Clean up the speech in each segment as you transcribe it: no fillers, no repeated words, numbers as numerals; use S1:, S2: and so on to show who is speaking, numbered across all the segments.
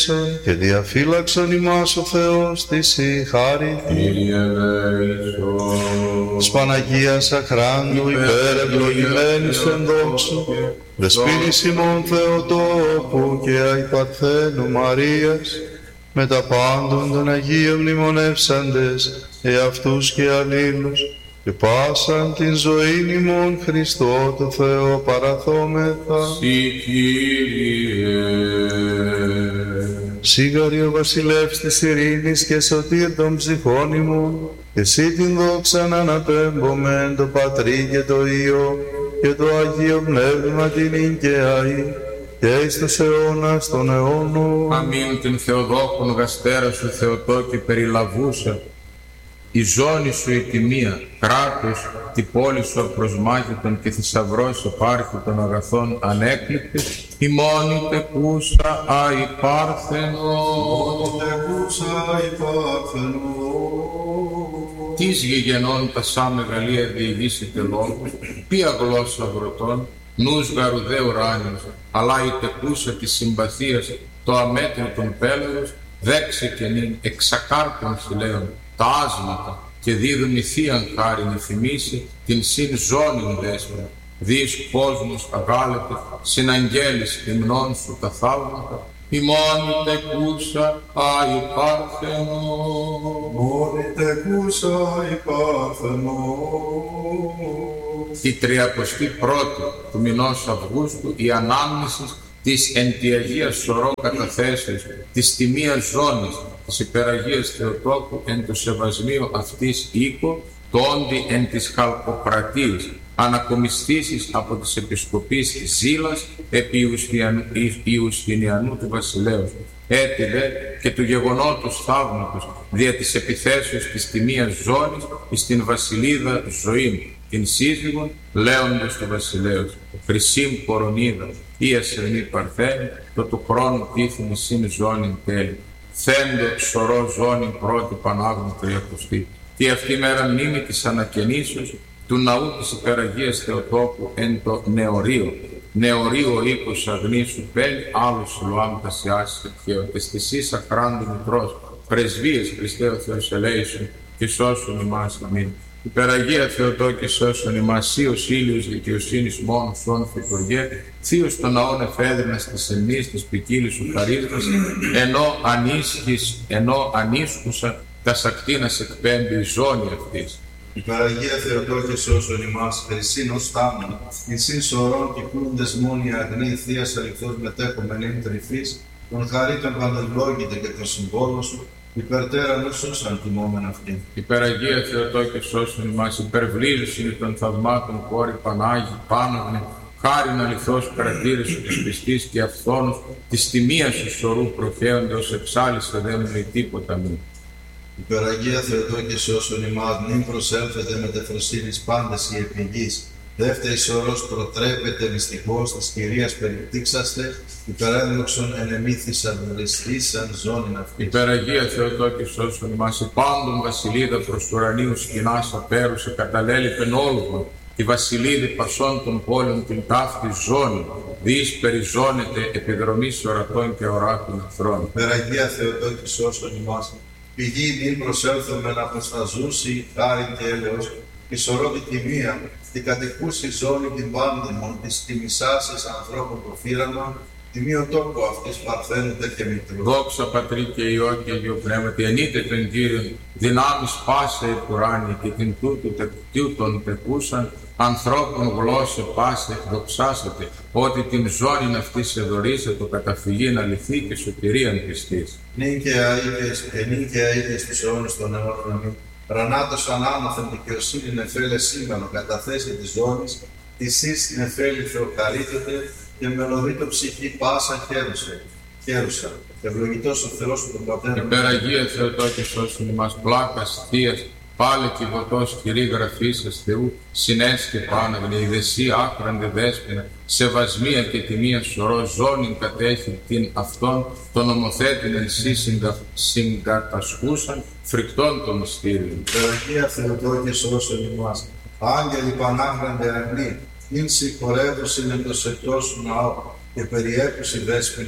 S1: και διαφύλαξον ημάς ο Θεός της η χάρη
S2: Κύριε ελέησον.
S1: της Παναγίας Αχράντου υπερευλογημένης εν δόξου δεσποίνης ημών Θεοτόκου και αϊπαρθένου Μαρίας με τα πάντων των Αγίων μνημονεύσαντες εαυτούς και αλλήλους και πάσαν την ζωήν ημών Χριστό το Θεό παραθόμεθα.
S2: Συ Κύριε.
S1: Σίγαρη ο βασιλεύς της ειρήνης και σωτήρ των ψυχών ημών, και εσύ την δόξαν αναπέμπομεν το Πατρί και το Υιό και το Αγίο Πνεύμα την ίγκαιαη και εις τους αιώνας των αιώνων.
S2: Αμήν. Την Θεοδόκον γαστέρα σου Θεοτόκη περιλαβούσα, η ζώνη σου η τιμία, κράτος, τη πόλη σου απροσμάχητον και θησαυρός επάρχη των αγαθών ανέκληπτη, η μόνη τεκούσα αϊπάρθενο. Της γηγενών τα σα μεγαλεία διηγήσετε λόγους, ποια γλώσσα αγροτών, νους γαρουδέ ουράνιος, αλλά η τεκούσα της συμπαθίας το αμέτρητον πέλερος, δέξε και νυν εξακάρτων χιλέων τα άσματα και δίδουν η θείαν χάριν θυμίσει την συν ζώνην δέσποινα. Δεις κόσμος αγάλετε, συναγγέλεις υμνών σου τα θαύματα, η μόνη τεκούσα αϊπάρθενο.
S1: Μόνη τεκούσα αϊπάρθενο.
S2: Τη 31η του μηνός Αυγούστου η ανάμνηση της εν τη Αγία Σωρό καταθέσεως της τιμίας ζώνης της υπεραγίας Θεοτόκου εν το σεβασμίο αυτής οίκο, το όντι εν της χαλκοπρατίας, ανακομιστήσεις από τις επισκοπής Ζήλας επί Ιουστινιανού του βασιλέως. Έτσι δε και του γεγονότος θαύματος δια της επιθέσεως της τιμίας ζώνης εις την βασιλίδα ζωήν, την σύζυγον λέοντος του βασιλέως, χρυσήν κορονίδα ή ασερνή παρθένη, το του χρόνου τίθινη συν ζώνην τέλει. Θέντο σωρό ζώνην πρώτη Πανάγνου Τριακοστή. Τι αυτή μέρα μνήμη της ανακαινήσεως του ναού της υπεραγίας Θεοτόκου εν το νεωρίο. Νεωρίο οίκος αγνήσου πέλη, άλλος Λουάμ Τασιάς και ο τεστησής αχράντου μητρός, πρεσβείες Χριστέ ο Θεός ελέησον και σώσον ημάς. Αμήν. Υπεραγία Θεοτόκη σώσον ημάς, Σίος ήλιος δικαιοσύνης μόνος σών φωτοριέ, Θείος των ναών εφέδρινας της εμνής της ποικίλης σου χαρίσμας, ενώ ανίσκουσα τα σακτίνας εκπέμπει η ζώνη αυτής.
S1: Υπεραγία Θεοτόκη σώσον ημάς, χρυσήν ως τάμνα, εις συν σωρών κυκλούντες μόνοι αγνή θείας αληθώς μετέχομεν εν τρυφής, τον χαρίτων παντευλόγητε και το συμβόλο σου, υπερτέραν όσων τιμόμεν αυτήν.
S2: Υπεραγία Θεοτόκη σώσον ημάς, υπερβλίζουσιν των θαυμάτων κόρη Πανάγη, Πάναγνε, χάριν αληθώς κρατήρεσου της πιστής και αυθόνους, της τιμίας σου σωρού προφέονται ως εξάλισσα δεν λέει τίποτα μη.
S1: Υπεραγία Θεοτόκη σώσον ημάς, μην προσέλθετε με τεφροσύνης πάντες οι επιγείς. Δεύτερη σωρός προτρέπεται μυστικός της Κυρίας περιπτύξαστε, υπερένδοξον ενεμήθησαν βριστήσαν ζώνην αυτής.
S2: Υπεραγία Θεοτόκη σώσον ημάς, η πάντων βασιλίδα προς του ουρανίου σκηνάς απέρουσε καταλέλειπεν όλων, τη βασιλίδη πασών των πόλεων την ταύτη ζώνη, διείς περιζώνεται επιδρομής ορατών και οράτων εχθρών.
S1: Υπεραγία Θεοτόκη σώσον ημάς, πηγή μην προσέλθουμε να αποσταζούσει χάρη και έλεος, η σωρό τη τιμία, την κατοικούση ζώνη την πάντημον, της τιμησάσης ανθρώπων προφύραμα, τιμίο τόπο αυτής παρθένεται και μητρού.
S2: Δόξα Πατρί και Υιό και Αγίου Πνεύματι, ενείτε τον Κύριον, δυνάμεις πάσε επουράνη και την τούτου των τεκούσαν, ανθρώπων γλώσσε πάσε δοξάσατε, ότι την ζώνην αυτή σε δωρήσε το καταφυγήν αληθή και σωτηρίαν πιστής.
S1: Νίκαια είτε στους αιώνες των αιώνων. Ρανάτος ανάμαθεν δικαιοσύνη νεφέλε σήμανο καταθέσει της ζώνης, της εις την νεφέλη θεοκαρίτεται και μελωδίτο ψυχή πάσα χέρουσα. Ευλογητός ο Θεός του τον Πατέρα.
S2: Υπεραγία Θεοτόκη σώσον ημάς, πλάκας θείας, πάλε κυβωτός Κυρί γραφήσας Θεού, συνές και πάναγνε, η δεσί άκραντε δέσποινα, σεβασμία και τιμία σωρό, ζώνην κατέχει την αυτόν, τον νομοθέτην εν σύ συγκατασκούσαν, φρικτών των μυστήριων.
S1: Υπεραγία Θεοτόκη σώσον ημάς, άγγελοι πανάγναντε αγνοί, ειν συγχωρεύουσιν εν το σεκτό σου ναό, και περιέπουσι δέσποινα,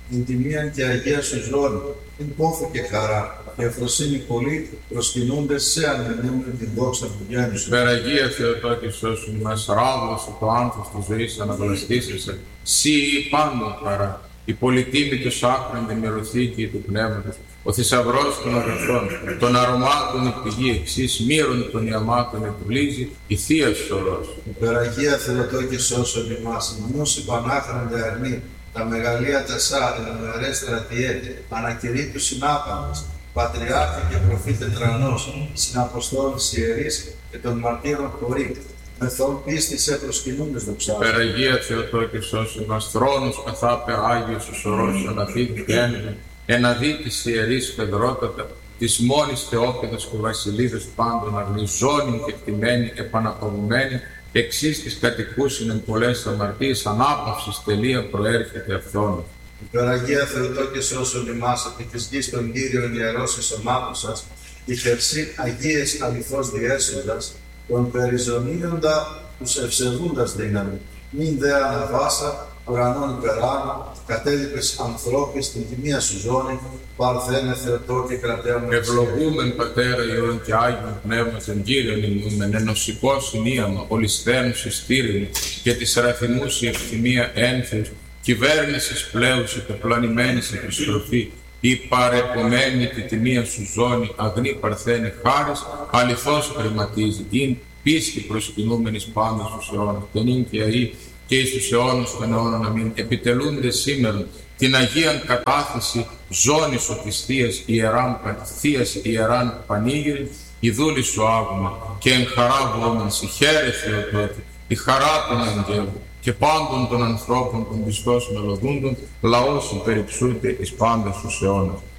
S1: την τιμία και αγία σου ζώνη, την πόθο και χαρά, και ευφροσύνη πολύ προσκυνούνται σε ανεμνεύουν την δόξα του γέννου σου.
S2: Υπεραγία Θεοτόκη σώσου μας, ράβδωσε το άνθος της ζωής αναγνωστήσεσαι, σύ η πάντων χαρά, η πολυτίμητος άκραντη μυρωθήκη του πνεύματος, ο θησαυρός των αγαθών, των αρωμάτων η πηγή εξής, μύρων των ιαμάτων εκπλίζει, η Θεία Σωρός.
S1: Υπεραγία Θεοτόκη σώσον ημάς, ημνούς υπανάχραντε αρνή, τα μεγαλεία τεσσά, ενομερές στρατιέ, ανακηρύττους συνάπαντες, πατριάρχη και προφήτε τρανός, συναποστόλης ιερείς και των μαρτύρων χωρί, μεθόν πίστη σε προσκυνούντες δοξάζουν.
S2: Υπεραγία Θεοτόκη σώσον μας, θρόνος καθάπε Άγιος ο Σωρός, αναθήτη και ένδυν, εναδίτης ιερής πεδρότατα, της μόνης Θεόπαιδος και βασιλίδος πάντων αρνή, ζώνη και κτημένη, επαναπαυμένη, εξής της κατοικούσιν εν πολλές αμαρτίες, ανάπαυσης τελεία προέρχεται αυθόνος.
S1: Υπεραγία Θεοτόκη σώσον ημάς, επί της γης των Κύριων ιερός εσωμάτωσας, η χερσή Αγίες αληθώς διέσοντας, τον περιζωνίοντα τους ευσεβούντας δύναμη, μην δε αναβάσα, ουρανών υπεράνω, κατέλειπες ανθρώπης την τιμία σου ζώνη, παρθένε Θεοτόκη κρατέα μου.
S2: Ευλογούμεν Πατέρα Υιόν και Άγιον Πνεύματον Κύριον ημούμεν, ενωσικός ενίαμα, ολισθένους ειστήριν και της ραθινούς η ευθυμία ένθεως, κυβέρνησης πλέους επεπλανημένης επιστροφή, η παρεπομένη τη τιμία σου ζώνη, αγνή παρθένε χάρις, αληθώς χρηματίζει, ειν πίστη προσκυνούμενης πάντα στους αιώνας, τον ειν και αεί, και εις τους αιώνους των αιώνων αμήν, επιτελούνται σήμερα την Αγίαν κατάθεση ζώνης ο της Θείας Ιεράν Πανήγυρη, η δούλη σου άγουμα και εν χαρά βόμεν συγχαίρε Θεοτόκη, η χαρά των αγγέλων και πάντων των ανθρώπων των πιστός μελωδούντων, λαός σου περιψούνται εις πάντας τους αιώνας.